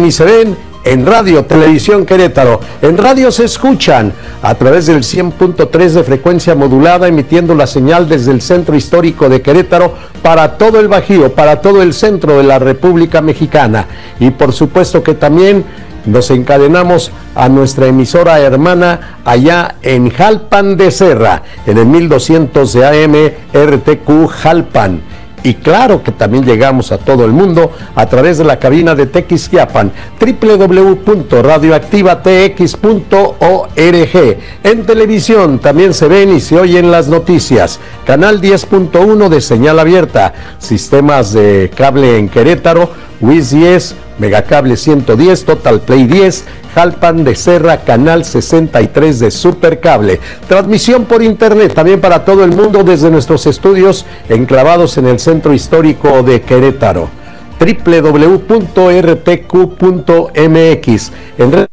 y se ven en Radio Televisión Querétaro. En radio se escuchan a través del 100.3 de frecuencia modulada, emitiendo la señal desde el centro histórico de Querétaro para todo el Bajío, para todo el centro de la República Mexicana. Y por supuesto que también nos encadenamos a nuestra emisora hermana allá en Jalpan de Serra, en el 1200 de AM RTQ Jalpan. Y claro que también llegamos a todo el mundo a través de la cabina de Tequisquiapan, www.radioactivatx.org. En televisión también se ven y se oyen las noticias. Canal 10.1 de señal abierta, sistemas de cable en Querétaro, WIS 10, Megacable 110, Total Play 10, Jalpan de Serra, Canal 63 de Supercable. Transmisión por internet también para todo el mundo desde nuestros estudios enclavados en el centro histórico de Querétaro. www.rtq.mx. En